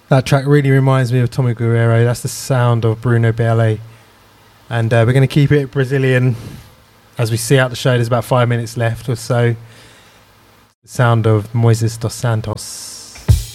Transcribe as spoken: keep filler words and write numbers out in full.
That track really reminds me of Tommy Guerrero. That's the sound of Bruno Bialet. And uh, we're going to keep it Brazilian. As we see out the show, there's about five minutes left or so. The sound of Moises dos Santos.